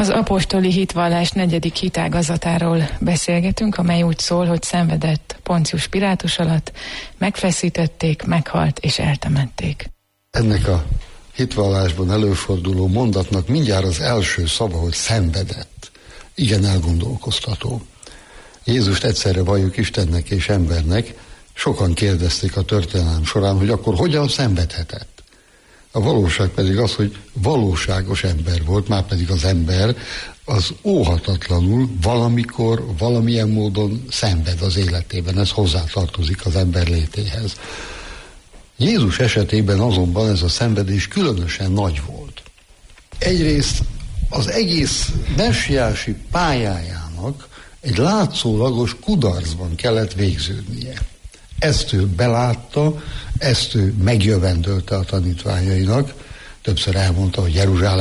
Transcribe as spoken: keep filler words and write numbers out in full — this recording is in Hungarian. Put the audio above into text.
Az apostoli hitvallás negyedik hitágazatáról beszélgetünk, amely úgy szól, hogy szenvedett Poncius Pilátus alatt, megfeszítették, meghalt és eltemették. Ennek a hitvallásban előforduló mondatnak mindjárt az első szava, hogy szenvedett. Igen elgondolkoztató. Jézust egyszerre valljuk Istennek és embernek. Sokan kérdezték a történelem során, hogy akkor hogyan szenvedhetett. A valóság pedig az, hogy valóságos ember volt, már pedig az ember az óhatatlanul valamikor, valamilyen módon szenved az életében. Ez hozzátartozik az ember létéhez. Jézus esetében azonban ez a szenvedés különösen nagy volt. Egyrészt az egész messiási pályájának egy látszólagos kudarcban kellett végződnie. Ezt ő belátta, ezt ő megjövendölte a tanítványainak, többször elmondta, hogy Jeruzsálem